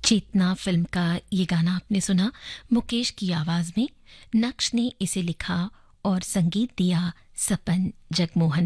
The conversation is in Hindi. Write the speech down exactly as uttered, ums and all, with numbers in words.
चेतना फिल्म का ये गाना आपने सुना मुकेश की आवाज में। नक्श ने इसे लिखा और संगीत दिया सपन जगमोहन